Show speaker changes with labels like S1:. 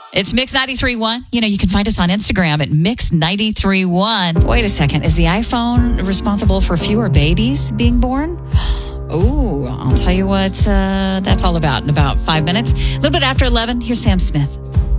S1: It's Mix 93.1. You can find us on Instagram at Mix 93.1. Wait a second. Is the iPhone responsible for fewer babies being born? Oh, I'll tell you what that's all about in about 5 minutes. A little bit after 11, here's Sam Smith.